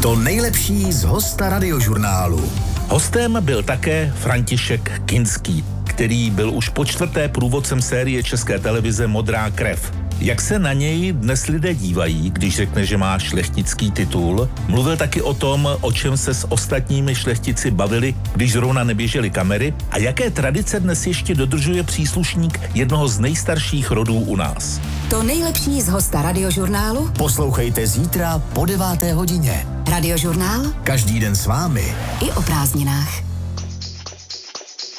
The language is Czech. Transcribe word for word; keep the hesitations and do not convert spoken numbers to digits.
To nejlepší z hosta Radiožurnálu. Hostem byl také František Kinský, který byl už po čtvrté průvodcem série České televize Modrá krev. Jak se na něj dnes lidé dívají, když řekne, že má šlechtický titul? Mluvil taky o tom, o čem se s ostatními šlechtici bavili, když zrovna neběžely kamery, a jaké tradice dnes ještě dodržuje příslušník jednoho z nejstarších rodů u nás. To nejlepší z hosta Radiožurnálu Poslouchejte zítra po deváté hodině. Radiožurnál Každý den s vámi i o prázdninách.